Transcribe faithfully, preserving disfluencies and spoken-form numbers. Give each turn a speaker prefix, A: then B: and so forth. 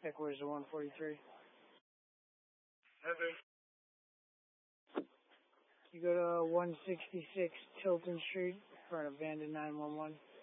A: Equals to one forty-three.
B: Heather.
A: You go to one sixty-six Tilton Street, front of Vanda nine one one.